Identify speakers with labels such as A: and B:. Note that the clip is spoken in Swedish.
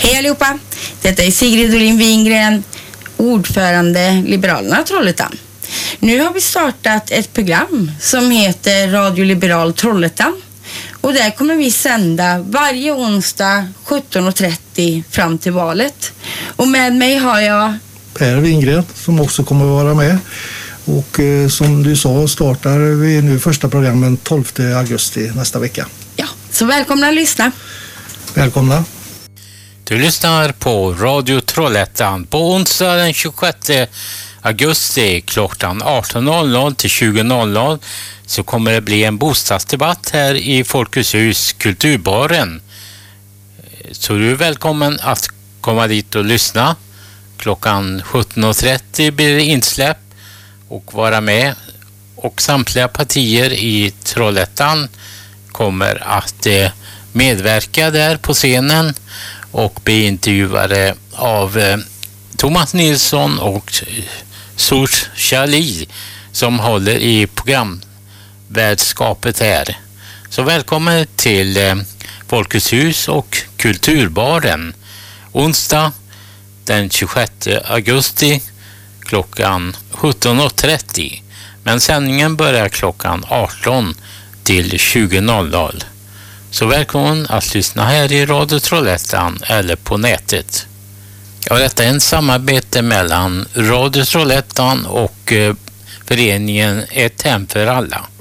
A: Hej allihopa! Detta är Sigrid Olin Wingren, ordförande Liberalerna Trollhättan. Nu har vi startat ett program som heter Radio Liberal Trollhättan. Och där kommer vi sända varje onsdag 17.30 fram till valet. Och med mig har jag
B: Per Wingren som också kommer att vara med. Och som du sa startar vi nu första programmen 12 augusti nästa vecka.
A: Ja, så välkomna att lyssna.
B: Välkomna.
C: Du lyssnar på Radio Trollhättan på onsdag den 26 augusti klockan 18.00 till 20.00 så kommer det bli en bostadsdebatt här i Folkets hus Kulturbaren. Så du är välkommen att komma dit och lyssna. Klockan 17.30 blir det insläpp och vara med. Och samtliga partier i Trollhättan kommer att medverka där på scenen och bli intervjuade av Thomas Nilsson och Source Charlie som håller i programvärdskapet här. Så välkommen till Folkets hus och Kulturbaren onsdag den 26 augusti klockan 17.30. Men sändningen börjar klockan 18 till 20.00. Så välkommen att lyssna här i Radio Trollhättan eller på nätet. Ja, detta är en samarbete mellan Radio Trollhättan och föreningen Ett hem för alla.